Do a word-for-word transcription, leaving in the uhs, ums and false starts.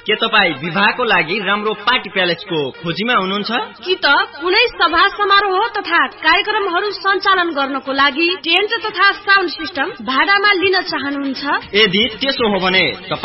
के तपाईँ विवाहको लागि राम्रो पार्टी प्यालेसको खोजीमा हुनुहुन्छ कि त कुनै सभा समारोह तथा कार्यक्रमहरू सञ्चालन गर्नको लागि टेन्ट तथा साउन्ड सिस्टम भाडामा लिन चाहनुहुन्छ यदि त्यसो हो भने